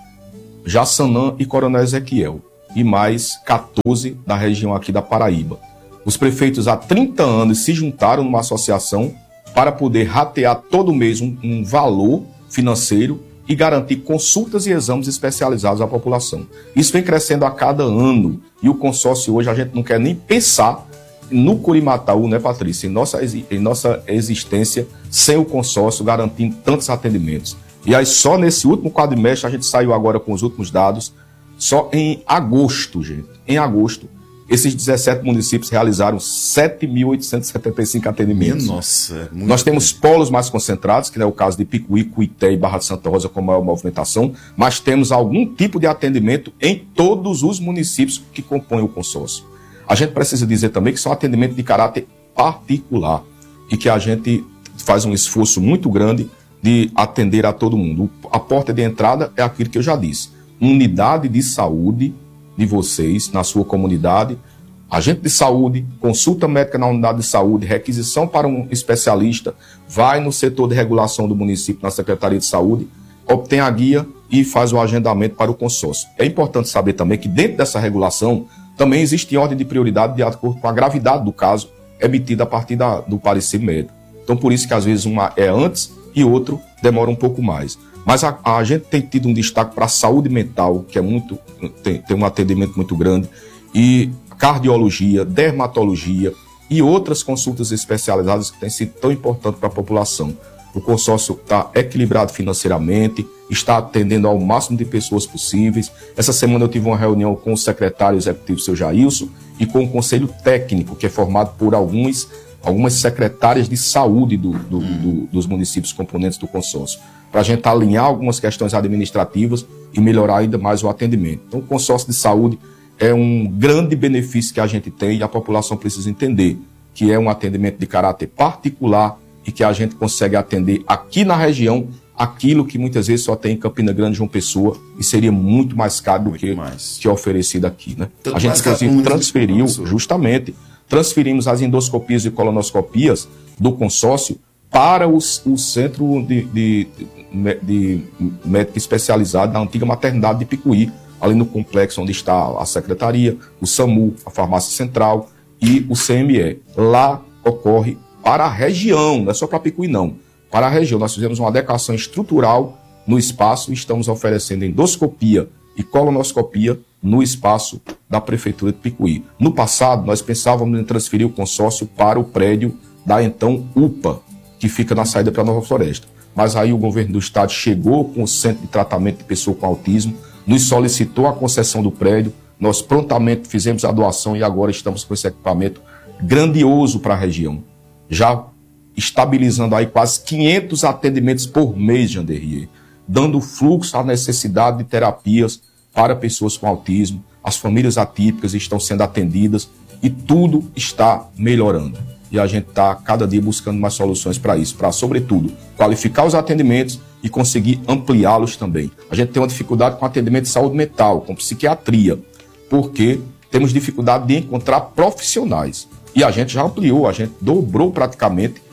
Jaçanã e Coronel Ezequiel, e mais quatorze da região aqui da Paraíba. Os prefeitos há trinta anos se juntaram numa associação para poder ratear todo mês um, um valor financeiro e garantir consultas e exames especializados à população. Isso vem crescendo a cada ano, e o consórcio hoje a gente não quer nem pensar no Curimataú, né, Patrícia, em nossa, em nossa existência sem o consórcio garantindo tantos atendimentos. E aí só nesse último quadrimestre, a gente saiu agora com os últimos dados, só em agosto, gente, em agosto, esses dezessete municípios realizaram sete mil oitocentos e setenta e cinco atendimentos. Nossa, é muito Nós temos polos mais concentrados, que é o caso de Picuí, Cuité e Barra de Santa Rosa com maior movimentação, mas temos algum tipo de atendimento em todos os municípios que compõem o consórcio. A gente precisa dizer também que são atendimentos de caráter particular e que a gente faz um esforço muito grande de atender a todo mundo. A porta de entrada é aquilo que eu já disse. Unidade de saúde de vocês na sua comunidade, agente de saúde, consulta médica na unidade de saúde, requisição para um especialista, vai no setor de regulação do município, na Secretaria de Saúde, obtém a guia e faz o agendamento para o consórcio. É importante saber também que dentro dessa regulação também existe ordem de prioridade de acordo com a gravidade do caso emitida a partir da, do parecer médico. Então por isso que às vezes uma é antes e outro demora um pouco mais. Mas a, a gente tem tido um destaque para a saúde mental, que é muito, tem, tem um atendimento muito grande, e cardiologia, dermatologia e outras consultas especializadas que têm sido tão importantes para a população. O consórcio está equilibrado financeiramente, está atendendo ao máximo de pessoas possíveis. Essa semana eu tive uma reunião com o secretário executivo, seu Jailson, e com o conselho técnico, que é formado por alguns, algumas secretárias de saúde do, do, do, dos municípios componentes do consórcio, para a gente alinhar algumas questões administrativas e melhorar ainda mais o atendimento. Então, o consórcio de saúde é um grande benefício que a gente tem e a população precisa entender que é um atendimento de caráter particular e que a gente consegue atender aqui na região aquilo que muitas vezes só tem em Campina Grande, João Pessoa, e seria muito mais caro do que, que é oferecido aqui, né? Tanto a gente, inclusive, transferiu, justamente, transferimos as endoscopias e colonoscopias do consórcio para o, o centro de, de, de, de médico especializado na antiga maternidade de Picuí, ali no complexo onde está a secretaria, o SAMU, a farmácia central e o C M E. Lá ocorre para a região, não é só para Picuí não, para a região. Nós fizemos uma adequação estrutural no espaço e estamos oferecendo endoscopia e colonoscopia no espaço da Prefeitura de Picuí. No passado, nós pensávamos em transferir o consórcio para o prédio da então U P A, que fica na saída para Nova Floresta. Mas aí o governo do estado chegou com o Centro de Tratamento de Pessoa com Autismo, nos solicitou a concessão do prédio, nós prontamente fizemos a doação e agora estamos com esse equipamento grandioso para a região. Já estabilizando aí quase quinhentos atendimentos por mês, Janderrier, dando fluxo à necessidade de terapias para pessoas com autismo. As famílias atípicas estão sendo atendidas e tudo está melhorando. E a gente está cada dia buscando mais soluções para isso, para, sobretudo, qualificar os atendimentos e conseguir ampliá-los também. A gente tem uma dificuldade com atendimento de saúde mental, com psiquiatria, porque temos dificuldade de encontrar profissionais. E a gente já ampliou, a gente dobrou praticamente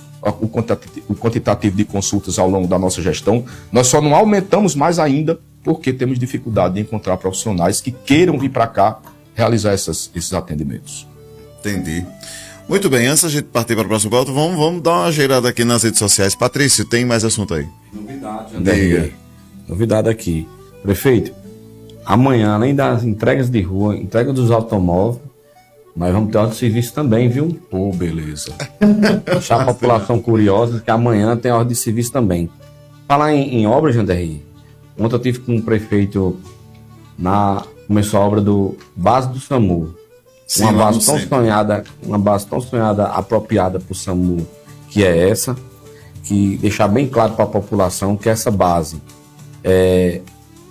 o quantitativo de consultas ao longo da nossa gestão. Nós só não aumentamos mais ainda porque temos dificuldade de encontrar profissionais que queiram vir para cá realizar essas, esses atendimentos. Entendi. Muito bem, antes da gente partir para o próximo ponto, vamos, vamos dar uma geirada aqui nas redes sociais. Patrício, tem mais assunto aí? Novidade, André. Novidade aqui. Prefeito, amanhã, além das entregas de rua, entrega dos automóveis, nós vamos ter ordem de serviço também, viu? Pô, beleza. Deixar a população curiosa que amanhã tem ordem de serviço também. Falar em, em obras, Janderri, ontem eu tive com o prefeito, na, começou a obra do base do SAMU. Sim, uma base tão centro. sonhada, uma base tão sonhada, apropriada para o SAMU, que é essa, que deixar bem claro para a população que essa base é,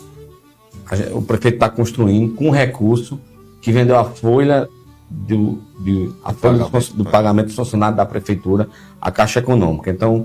a, o prefeito está construindo com recurso que vendeu a folha do, de, a folha pagamento, do, do pagamento do funcionário da prefeitura, a Caixa Econômica. Então,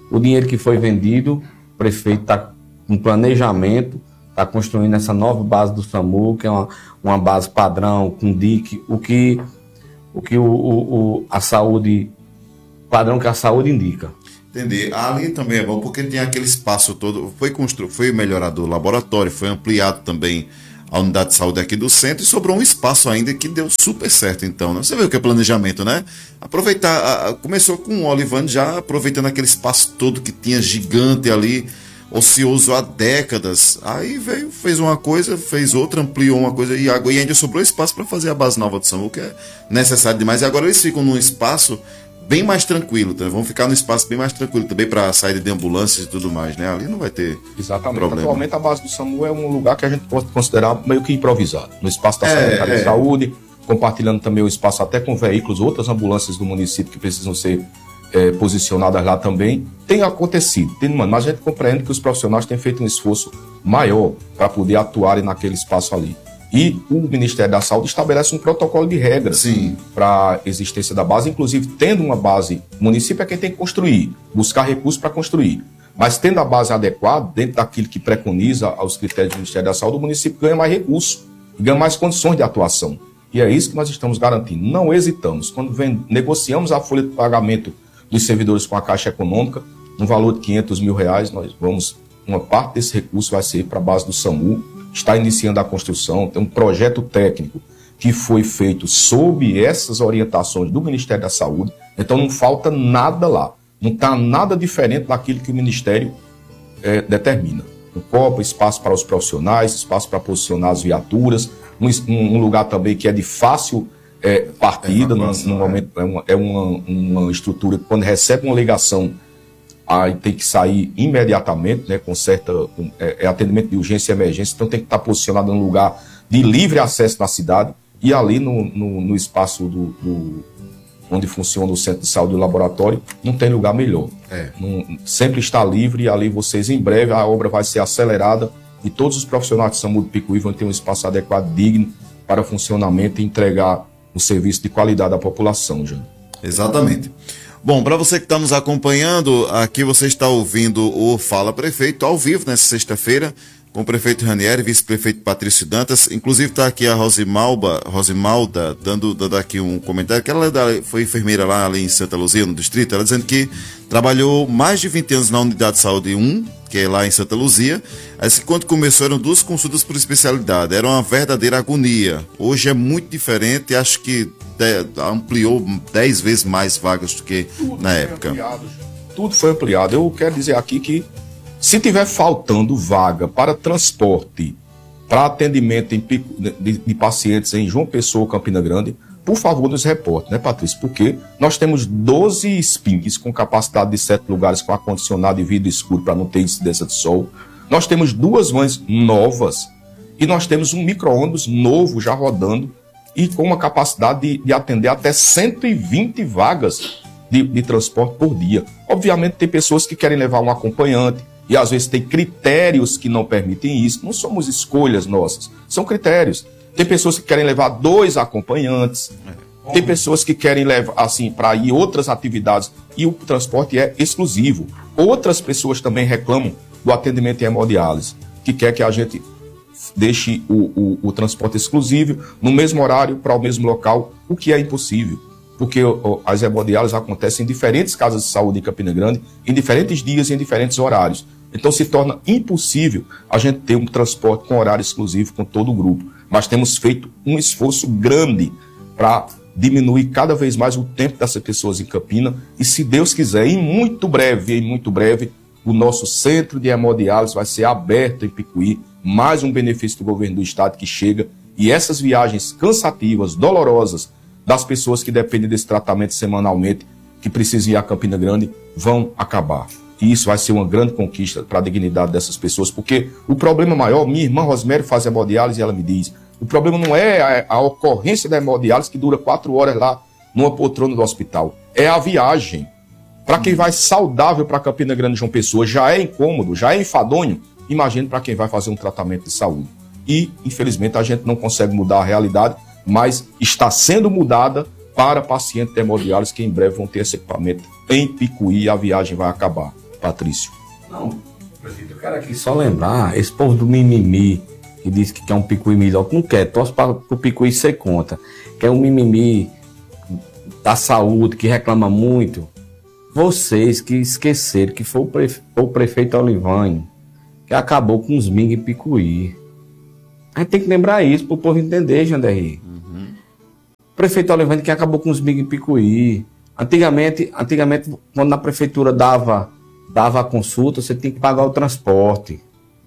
o dinheiro que foi vendido, o prefeito está com planejamento, está construindo essa nova base do SAMU, que é uma, uma base padrão, com D I C, o que, o que o, o, o, a saúde, padrão que a saúde indica. Entendi. Ali também é bom, porque tem aquele espaço todo, foi construído, foi melhorado o laboratório, foi ampliado também a unidade de saúde aqui do centro e sobrou um espaço ainda que deu super certo, então, né? Você vê o que é planejamento, né? Aproveitar, a, a, começou com o Olivane já aproveitando aquele espaço todo que tinha gigante ali, ocioso há décadas, aí veio, fez uma coisa, fez outra, ampliou uma coisa e, agora, e ainda sobrou espaço para fazer a base nova do SAMU, que é necessário demais, e agora eles ficam num espaço bem mais tranquilo, tá? Vão ficar num espaço bem mais tranquilo também para saída de ambulâncias e tudo mais, né? Ali não vai ter Exatamente. problema. Atualmente a base do SAMU é um lugar que a gente pode considerar meio que improvisado, no espaço da É, Secretaria é. de Saúde, compartilhando também o espaço até com veículos, outras ambulâncias do município que precisam ser é, posicionadas lá também. Tem acontecido, tem, mano, mas a gente compreende que os profissionais têm feito um esforço maior para poder atuarem naquele espaço ali. E o Ministério da Saúde estabelece um protocolo de regras para a existência da base, inclusive tendo uma base, o município é quem tem que construir, buscar recursos para construir. Mas tendo a base adequada, dentro daquilo que preconiza aos critérios do Ministério da Saúde, o município ganha mais recursos, ganha mais condições de atuação. E é isso que nós estamos garantindo. Não hesitamos. Quando vem, negociamos a folha de pagamento dos servidores com a Caixa Econômica, no valor de quinhentos mil reais, nós vamos, uma parte desse recurso vai ser para a base do SAMU, está iniciando a construção, tem um projeto técnico que foi feito sob essas orientações do Ministério da Saúde, então não falta nada lá, não está nada diferente daquilo que o Ministério é, determina. Um copa, espaço para os profissionais, espaço para posicionar as viaturas, um, um lugar também que é de fácil é, partida, no, no momento, é, uma, é uma, uma estrutura que quando recebe uma ligação, aí tem que sair imediatamente, né, com certa com, é, é atendimento de urgência e emergência, então tem que estar posicionado num lugar de livre acesso na cidade e ali no, no, no espaço do, do, onde funciona o centro de saúde e o laboratório, não tem lugar melhor. É. Não, sempre está livre e ali vocês, em breve, a obra vai ser acelerada e todos os profissionais de SAMU do Picuí vão ter um espaço adequado, digno para funcionamento e entregar um serviço de qualidade à população, Jânio. Exatamente. Bom, para você que está nos acompanhando, aqui você está ouvindo o Fala Prefeito ao vivo nessa sexta-feira, com o prefeito Ranieri, vice-prefeito Patrício Dantas. Inclusive está aqui a Rosimalba, Rosimalda dando, dando aqui um comentário, que ela foi enfermeira lá ali em Santa Luzia, no distrito, ela dizendo que trabalhou mais de vinte anos na Unidade de Saúde um, que é lá em Santa Luzia. Assim, quando começou eram duas consultas por especialidade, era uma verdadeira agonia. Hoje é muito diferente, acho que ampliou dez vezes mais vagas do que tudo na época. Ampliado, tudo foi ampliado. Eu quero dizer aqui que se tiver faltando vaga para transporte, para atendimento em pico, de, de pacientes em João Pessoa, Campina Grande, por favor, nos reporte, né, Patrício? Porque nós temos doze S P I Ns com capacidade de sete lugares com ar-condicionado e vidro escuro para não ter incidência de sol. Nós temos duas vans novas e nós temos um micro-ônibus novo já rodando e com uma capacidade de, de atender até cento e vinte vagas de, de transporte por dia. Obviamente tem pessoas que querem levar um acompanhante e às vezes tem critérios que não permitem isso. Não somos escolhas nossas, são critérios. Tem pessoas que querem levar dois acompanhantes, tem pessoas que querem levar assim para ir outras atividades e o transporte é exclusivo. Outras pessoas também reclamam do atendimento em hemodiálise, que quer que a gente deixe o, o, o transporte exclusivo no mesmo horário para o mesmo local, o que é impossível, porque o, as hemodiálises acontecem em diferentes casas de saúde em Campina Grande, em diferentes dias e em diferentes horários. Então se torna impossível a gente ter um transporte com horário exclusivo com todo o grupo. Mas temos feito um esforço grande para diminuir cada vez mais o tempo dessas pessoas em Campina e, se Deus quiser, em muito breve, em muito breve, o nosso centro de hemodiálise vai ser aberto em Picuí, mais um benefício do governo do estado que chega, e essas viagens cansativas, dolorosas, das pessoas que dependem desse tratamento semanalmente, que precisam ir a Campina Grande, vão acabar. E isso vai ser uma grande conquista para a dignidade dessas pessoas, porque o problema maior, minha irmã Rosemary faz hemodiálise e ela me diz, o problema não é a, a ocorrência da hemodiálise que dura quatro horas lá numa poltrona do hospital, é a viagem. Para quem vai saudável para Campina Grande, João Pessoa, já é incômodo, já é enfadonho, imagine para quem vai fazer um tratamento de saúde. E, infelizmente, a gente não consegue mudar a realidade, mas está sendo mudada para pacientes de hemodiálise que em breve vão ter esse equipamento em Picuí e a viagem vai acabar. Patrício. Não, prefeito, eu quero aqui só lembrar, esse povo do mimimi, que diz que quer um picuí melhor, que não quer, torce para o picuí ser conta, quer um mimimi da saúde, que reclama muito. Vocês que esqueceram que foi o, prefe... foi o prefeito Olivânio que acabou com os ming e picuí. A gente tem que lembrar isso para o povo entender, Janderri. Uhum. O prefeito Olivânio que acabou com os ming e picuí. Antigamente, antigamente, quando na prefeitura dava, dava a consulta, você tinha que pagar o transporte.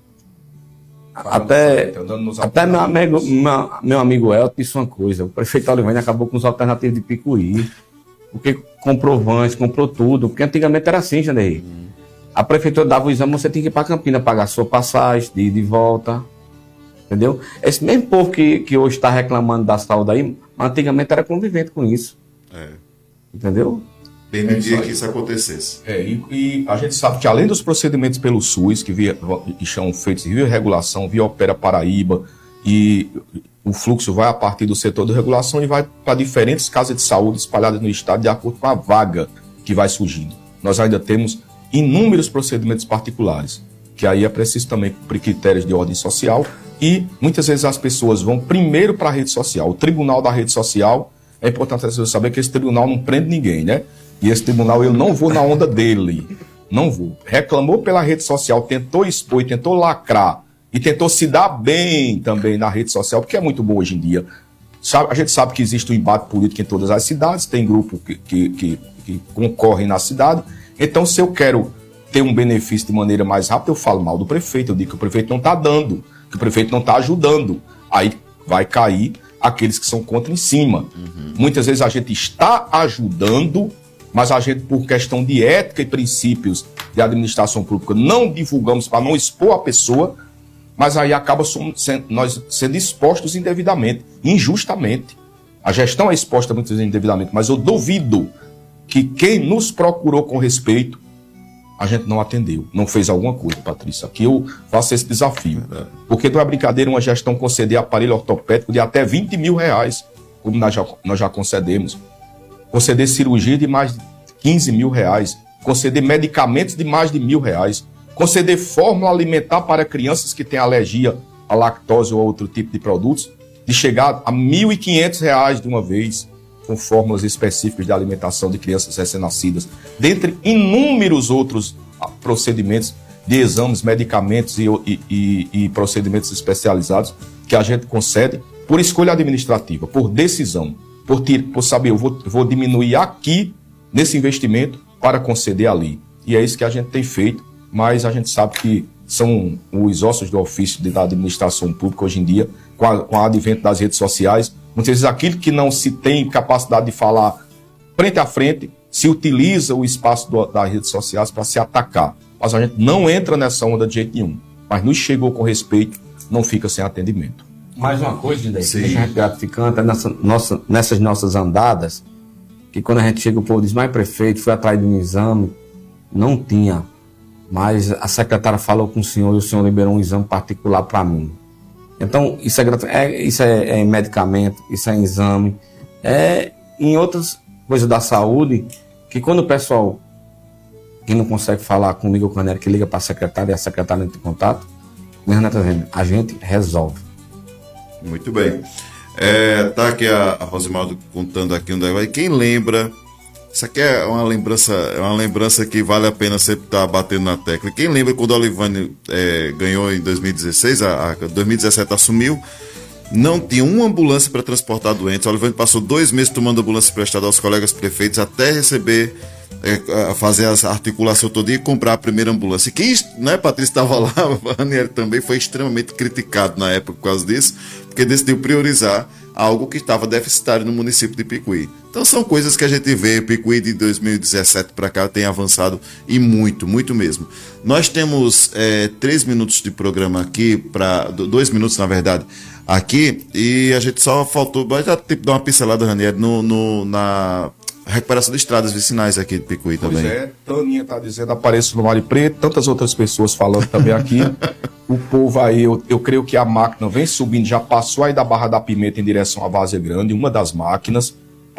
Até, até meu, amigo, meu, meu amigo Elton disse uma coisa: o prefeito Olivânio acabou com os alternativos de picuí, porque comprou vans, comprou tudo, porque antigamente era assim, Janderri. Hum. A prefeitura dava o exame, você tinha que ir para Campina pagar sua passagem, de ida e volta, entendeu? Esse mesmo povo que, que hoje está reclamando da saúde aí, antigamente era convivente com isso, é. Entendeu? Bem no dia que isso acontecesse. É, e, e a gente sabe que além dos procedimentos pelo SUS, que, via, que são feitos via regulação, via Opera Paraíba, e o fluxo vai a partir do setor de regulação e vai para diferentes casas de saúde espalhadas no estado de acordo com a vaga que vai surgindo. Nós ainda temos inúmeros procedimentos particulares, que aí é preciso também cumprir critérios de ordem social, e muitas vezes as pessoas vão primeiro para a rede social. O tribunal da rede social, é importante as pessoas saberem que esse tribunal não prende ninguém, né? E esse tribunal, eu não vou na onda dele. Não vou. Reclamou pela rede social, tentou expor, tentou lacrar e tentou se dar bem também na rede social, porque é muito bom hoje em dia. Sabe, a gente sabe que existe um embate político em todas as cidades, tem grupos que, que, que, que concorrem na cidade. Então, se eu quero ter um benefício de maneira mais rápida, eu falo mal do prefeito, eu digo que o prefeito não está dando, que o prefeito não está ajudando. Aí vai cair aqueles que são contra em cima. Uhum. Muitas vezes a gente está ajudando, mas a gente, por questão de ética e princípios de administração pública, não divulgamos para não expor a pessoa, mas aí acaba sendo, nós sendo expostos indevidamente, injustamente. A gestão é exposta muitas vezes indevidamente, mas eu duvido que quem nos procurou com respeito, a gente não atendeu, não fez alguma coisa, Patrícia. Aqui eu faço esse desafio. É. Porque não é brincadeira uma gestão conceder aparelho ortopédico de até vinte mil reais, como nós já, nós já concedemos. Conceder cirurgia de mais de quinze mil reais, conceder medicamentos de mais de mil reais, conceder fórmula alimentar para crianças que têm alergia à lactose ou a outro tipo de produtos, de chegar a mil e quinhentos reais de uma vez, com fórmulas específicas de alimentação de crianças recém-nascidas, dentre inúmeros outros procedimentos de exames, medicamentos e, e, e, e procedimentos especializados que a gente concede por escolha administrativa, por decisão. Por, ter, por saber, eu vou, vou diminuir aqui nesse investimento para conceder ali. E é isso que a gente tem feito, mas a gente sabe que são os ossos do ofício da administração pública hoje em dia, com, a, com o advento das redes sociais. Muitas vezes aquilo que não se tem capacidade de falar frente a frente, se utiliza o espaço do, das redes sociais para se atacar. Mas a gente não entra nessa onda de jeito nenhum. Mas nos chegou com respeito, não fica sem atendimento. Mais uma coisa, Jindei, que deixa a gente gratificante é nessa, nossa, nessas nossas andadas, que quando a gente chega, o povo diz, mas prefeito, fui atrás de um exame, não tinha, mas a secretária falou com o senhor e o senhor liberou um exame particular para mim. Então, isso é, é, isso é, é medicamento, isso é exame, é em outras coisas da saúde, que quando o pessoal que não consegue falar comigo ou com a Nery, que liga para a secretária e a secretária entra em contato, a gente resolve. Muito bem. É, tá aqui a, a Rosimaldo contando aqui um negócio. Quem lembra? Isso aqui é uma lembrança, é uma lembrança que vale a pena sempre estar batendo na tecla. Quem lembra quando o Olivânio é, ganhou em dois mil e dezesseis, a, a dois mil e dezessete assumiu, não tinha uma ambulância para transportar doentes. O Olivânio passou dois meses tomando ambulância emprestada aos colegas prefeitos até receber, é, fazer a articulação todo dia e comprar a primeira ambulância. E quem, né, Patrícia estava lá, a Nery também foi extremamente criticado na época por causa disso, porque decidiu priorizar algo que estava deficitário no município de Picuí. Então são coisas que a gente vê, Picuí de dois mil e dezessete para cá tem avançado e muito, muito mesmo. Nós temos é, três minutos de programa aqui, pra, dois minutos na verdade, aqui, e a gente só faltou, vai dar uma pincelada, Ranieri, no, no, na recuperação de estradas vicinais aqui de Picuí pois também. Pois é, Taninha está dizendo, apareço no Vale Preto, tantas outras pessoas falando também aqui. O povo aí, eu, eu creio que a máquina vem subindo, já passou aí da Barra da Pimenta em direção à Várzea Grande, uma das máquinas,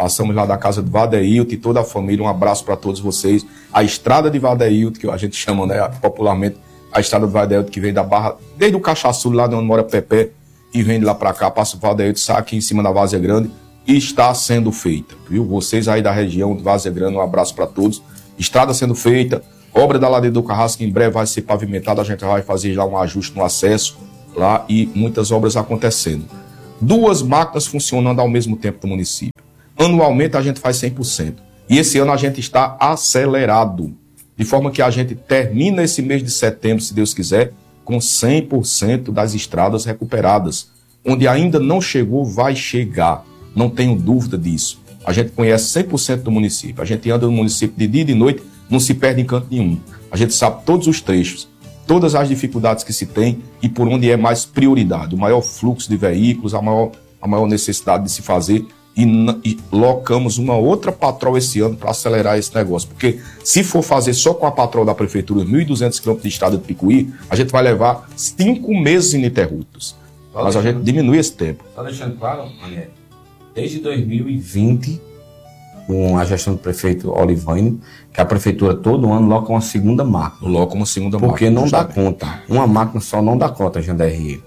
Passamos lá da casa do Vadeilton e toda a família. Um abraço para todos vocês. A estrada de Vadeilton, que a gente chama, né, popularmente, a estrada do Vadeilton, que vem da Barra, desde o Cachaçu, lá de onde mora Pepé, e vem de lá para cá, passa o Vadeilton, sai aqui em cima da Várzea Grande, e está sendo feita, viu? Vocês aí da região de Várzea Grande, um abraço para todos. Estrada sendo feita, obra da ladeira do Carrasco, que em breve vai ser pavimentada, a gente vai fazer já um ajuste no acesso lá e muitas obras acontecendo. Duas máquinas funcionando ao mesmo tempo no município. Anualmente a gente faz cem por cento. E esse ano a gente está acelerado. De forma que a gente termina esse mês de setembro, se Deus quiser, com cem por cento das estradas recuperadas. Onde ainda não chegou, vai chegar. Não tenho dúvida disso. A gente conhece cem por cento do município. A gente anda no município de dia e de noite, não se perde em canto nenhum. A gente sabe todos os trechos, todas as dificuldades que se tem e por onde é mais prioridade. O maior fluxo de veículos, a maior, a maior necessidade de se fazer. E, e locamos uma outra patrol esse ano para acelerar esse negócio. Porque se for fazer só com a patrol da prefeitura mil e duzentos quilômetros de estrada de Picuí, a gente vai levar cinco meses ininterruptos. Só Mas a gente diminui esse tempo. Só deixando claro, André, desde dois mil e vinte, com a gestão do prefeito Olivânio, que a prefeitura todo ano loca uma segunda máquina. Loca uma segunda Porque máquina. Porque não dá conta. Uma máquina só não dá conta, Jandaí.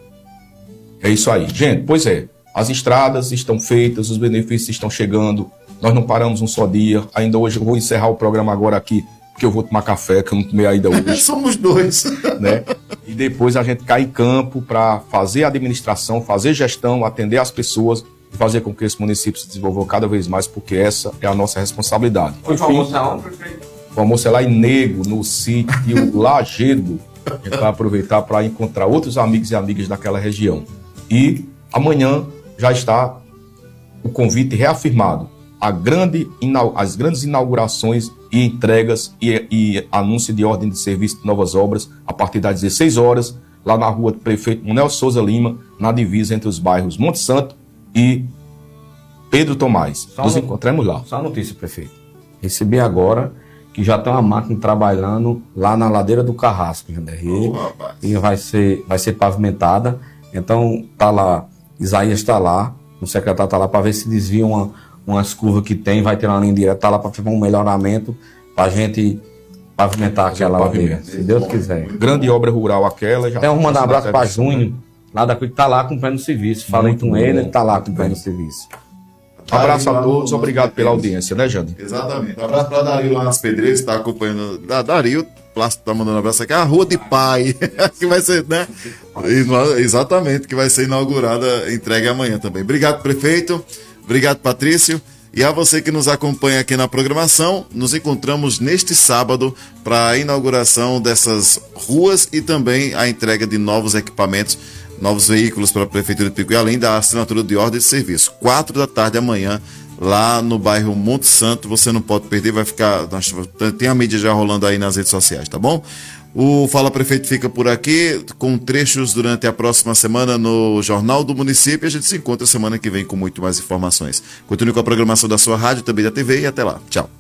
É isso aí. Gente, pois é. As estradas estão feitas, os benefícios estão chegando, nós não paramos um só dia. Ainda hoje eu vou encerrar o programa agora aqui, porque eu vou tomar café, que eu não tomei ainda hoje. Somos dois. Né? E depois a gente cai em campo para fazer a administração, fazer gestão, atender as pessoas e fazer com que esse município se desenvolva cada vez mais, porque essa é a nossa responsabilidade. Foi almoço aonde, prefeito? O almoço é lá em Nego, no sítio Lagedo. A gente vai aproveitar para encontrar outros amigos e amigas daquela região. E amanhã já está o convite reafirmado. A grande, as grandes inaugurações e entregas e, e anúncio de ordem de serviço de novas obras a partir das dezesseis horas, lá na rua do prefeito Manuel Souza Lima, na divisa entre os bairros Monte Santo e Pedro Tomás. Só Nos no... encontramos lá. Só a notícia, prefeito. Recebi agora que já tem uma máquina trabalhando lá na ladeira do Carrasco, Jandaí, oh, e vai ser, vai ser pavimentada. Então, tá lá. Isaías está lá, o secretário está lá para ver se desvia uma, umas curvas que tem, vai ter uma linha direta, está lá para fazer um melhoramento, para a gente pavimentar aquela ladeira, se Deus quiser. Grande obra rural aquela. Já então, vamos mandar um abraço para Júnior, lá da que está lá cumprindo o serviço. Falei Muito com bom. ele, ele está lá cumprindo o serviço. Um abraço a todos, obrigado pela audiência, né, Jane? Exatamente. Um abraço para Dario lá nas Pedreiras, que está acompanhando. Da Dario, tá mandando um abraço aqui, a Rua de Pai, que vai ser, né? Exatamente, que vai ser inaugurada, entregue amanhã também. Obrigado, prefeito. Obrigado, Patrício. E a você que nos acompanha aqui na programação, nos encontramos neste sábado para a inauguração dessas ruas e também a entrega de novos equipamentos, novos veículos para a Prefeitura de Picuí, além da assinatura de ordem de serviço. Quatro da tarde amanhã, lá no bairro Monte Santo, você não pode perder, vai ficar, tem a mídia já rolando aí nas redes sociais, tá bom? O Fala Prefeito fica por aqui, com trechos durante a próxima semana no Jornal do Município. A gente se encontra semana que vem com muito mais informações. Continue com a programação da sua rádio, também da T V, e até lá. Tchau.